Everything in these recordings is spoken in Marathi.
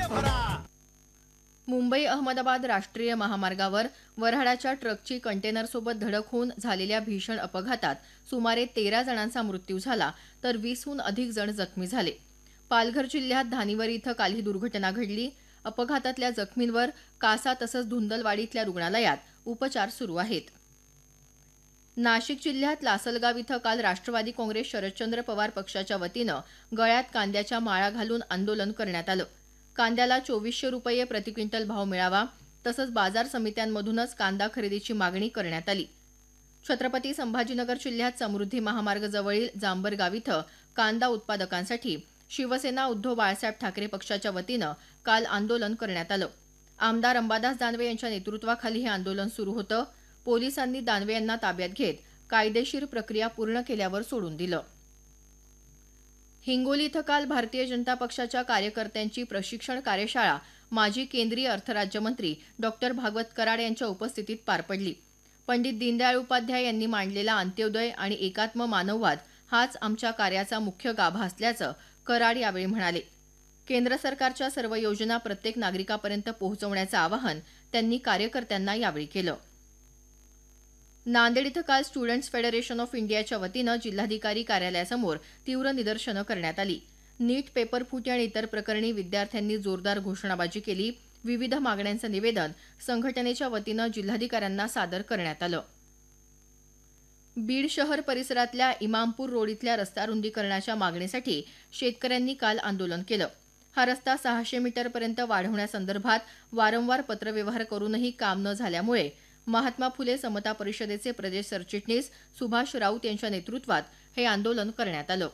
मुंबई अहमदाबाद राष्ट्रीय महामार्गावर वऱ्हाडाच्या ट्रकची कंटेनरसोबत धडक होऊन झालेल्या भीषण अपघातात सुमारे 13 जणांचा मृत्यू झाला तर 20हून अधिक जण जखमी झाले. पालघर जिल्ह्यात धानिवरी इथं काल ही दुर्घटना घडली. अपघातातल्या जखमींवर कासा तसंच धुंदलवाडीतल्या रुग्णालयात उपचार सुरू आहेत. नाशिक जिल्ह्यात लासलगाव इथं काल राष्ट्रवादी काँग्रेस शरदचंद्र पवार पक्षाच्या वतीनं गळ्यात कांद्याच्या माळा घालून आंदोलन करण्यात आलं. कांद्याला 2400 रुपये प्रति क्विंटल भाव मिळावा तसंच बाजार समित्यांमधूनच कांदा खरेदीची मागणी करण्यात आली. छत्रपती संभाजीनगर जिल्ह्यात समृद्धी महामार्ग जवळील जांबरगाव इथं कांदा उत्पादकांसाठी शिवसेना उद्धव बाळासाहेब ठाकरे पक्षाच्या वतीनं काल आंदोलन करण्यात आलं. आमदार अंबादास दानवे यांच्या नेतृत्वाखाली हे आंदोलन सुरू होतं. पोलिसांनी दानवे यांना ताब्यात घेत कायदेशीर प्रक्रिया पूर्ण केल्यावर सोडून दिलं. हिंगोली इथं काल भारतीय जनता पक्षाच्या कार्यकर्त्यांची प्रशिक्षण कार्यशाळा माजी केंद्रीय अर्थराज्यमंत्री डॉक्टर भागवत कराड यांच्या उपस्थितीत पार पडली. पंडित दीनदयाळ उपाध्याय यांनी मांडलेला अंत्योदय आणि एकात्म मानववाद हाच आमच्या कार्याचा मुख्य गाभा असल्याचं कराड यावेळी म्हणाले. केंद्र सरकारच्या सर्व योजना प्रत्येक नागरिकापर्यंत पोहोचवण्याचं आवाहन त्यांनी कार्यकर्त्यांना यावेळी केलं. नांदेड इथं काल स्टुडंट्स फेडरेशन ऑफ इंडियाच्या वतीनं जिल्हाधिकारी कार्यालयासमोर तीव्र निदर्शनं करण्यात आली. नीट पेपर फुटी आणि इतर प्रकरणी विद्यार्थ्यांनी जोरदार घोषणाबाजी केली. विविध मागण्यांचं निवेदन संघटनेच्या वतीनं जिल्हाधिकाऱ्यांना सादर करण्यात आलं. बीड शहर परिसरातल्या इमामपूर रोड इथल्या रस्ता रुंदीकरणाच्या मागणीसाठी शेतकऱ्यांनी काल आंदोलन केलं. हा रस्ता 600 मीटरपर्यंत वाढवण्यासंदर्भात वारंवार पत्रव्यवहार करूनही काम न झाल्यामुळे महात्मा फुले समता परिषदेचे प्रदेश सरचिटणीस सुभाष राऊत यांच्या नेतृत्वात हे आंदोलन करण्यात आलं.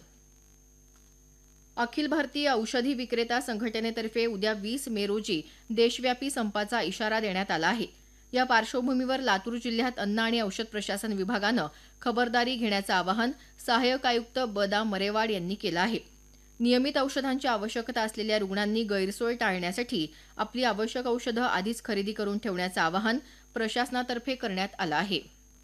अखिल भारतीय औषधी विक्रेता संघटनेतर्फे उद्या 20 मे रोजी देशव्यापी संपाचा इशारा देण्यात आला आहे. या पार्श्वभूमीवर लातूर जिल्ह्यात अन्न आणि औषध प्रशासन विभागानं खबरदारी घेण्याचं आवाहन सहाय्यक आयुक्त ब.दा. मरेवाड यांनी केलं आहे. नियमित औषधांची आवश्यकता असलेल्या रुग्णांनी गैरसोय टाळण्यासाठी आपली आवश्यक औषधं आधीच खरेदी करून ठेवण्याचं आवाहन प्रशासनातर्फे करण्यात आलं आहे.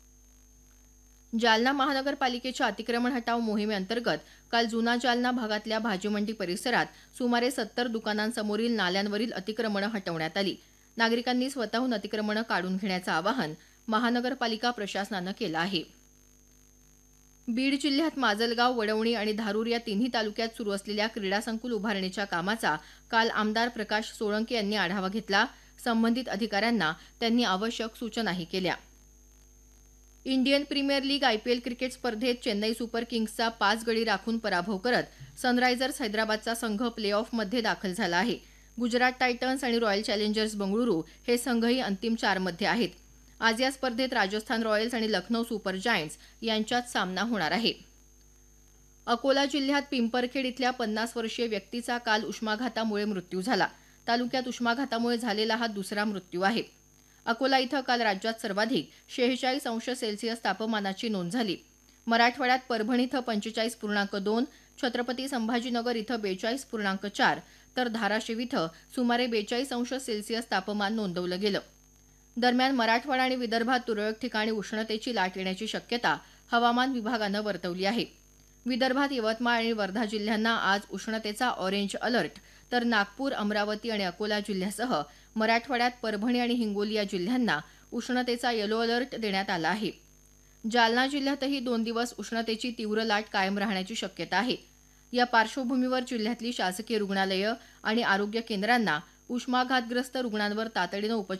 जालना महानगरपालिकेच्या अतिक्रमण हटाव मोहिमेअंतर्गत काल जुना जालना भागातल्या भाजीमंडी परिसरात सुमारे 70 दुकानांसमोरील नाल्यांवरील अतिक्रमणं हटवण्यात आली. नागरिकांनी स्वतःहून अतिक्रमणं काढून घेण्याचं आवाहन महानगरपालिका प्रशासनानं केलं आहे. बीड जिल्ह्यात माजलगाव, वडवणी आणि धारूर या तिन्ही तालुक्यात सुरू असलेल्या क्रीडा संकुल उभारणीच्या कामाचा काल आमदार प्रकाश सोळंके यांनी आढावा घेतला. संबंधित अधिकाऱ्यांना त्यांनी आवश्यक सूचनाही केल्या. Indian premier league IPL cricket स्पर्धेत चेन्नई सुपर किंग्सचा 5 गडी राखून पराभव करत सनरायझर्स हैदराबादचा संघ प्ले-ऑफमध्ये दाखल झाला आहे. गुजरात टायटन्स आणि रॉयल चॅलेंजर्स बंगळुरू हे संघही अंतिम 4मध्ये आहेत. आज या स्पर्धेत राजस्थान रॉयल्स आणि लखनौ सुपर जायंट्स यांच्यात सामना होणार आहे. अकोला जिल्ह्यात पिंपरखेड इथल्या 50 वर्षीय व्यक्तीचा काल उष्माघातामुळे मृत्यू झाला. तालुक्यात उष्माघातामुळे झालेला हा दुसरा मृत्यू आहे. अकोला इथं काल राज्यात सर्वाधिक 46°C तापमानाची नोंद झाली. मराठवाड्यात परभणी इथं 45.2, छत्रपती संभाजीनगर इथं 42.4 तर धाराशिव इथं सुमारे 42°C तापमान नोंदवलं गेलं. दरम्यान मराठवाडा आणि विदर्भात तुरळक ठिकाणी उष्णतेची लाट येण्याची शक्यता हवामान विभागानं वर्तवली आहे. विदर्भात यवतमाळ आणि वर्धा जिल्ह्यांना आज उष्णतेचा ऑरेंज अलर्ट तर नागपूर, अमरावती आणि अकोला जिल्ह्यासह मराठवाड्यात परभणी आणि हिंगोली या जिल्ह्यांना उष्णतेचा येलो अलर्ट देण्यात आला आहे. जालना जिल्ह्यातही 2 दिवस उष्णतेची तीव्र लाट कायम राहण्याची शक्यता आहे. या पार्श्वभूमीवर जिल्ह्यातली शासकीय रुग्णालयं आणि आरोग्य केंद्रांना उष्माघातग्रस्त रुग्णांवर तातडीनं